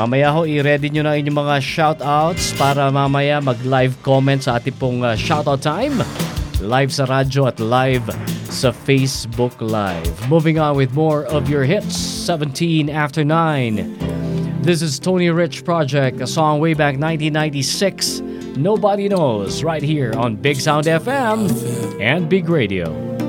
Mamaya ho, i-ready nyo na inyong mga shoutouts para mamaya mag-live comment sa ating pong shoutout time. Live sa radyo at live sa Facebook Live. Moving on with more of your hits, 17 after 9. This is Tony Rich Project, a song way back 1996. Nobody Knows, right here on Big Sound FM and Big Radio.